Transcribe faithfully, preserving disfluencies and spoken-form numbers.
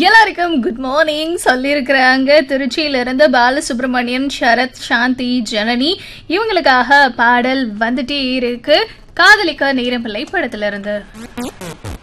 எல்லாருக்கும் good morning சொல்லியிருக்கிறாங்க. திருச்சியிலிருந்து பாலசுப்ரமணியன், சரத், சாந்தி, ஜனனி இவங்களுக்காக பாடல் வந்துட்டே இருக்கு. காதலிக்க நேரமில்லை படத்திலிருந்து.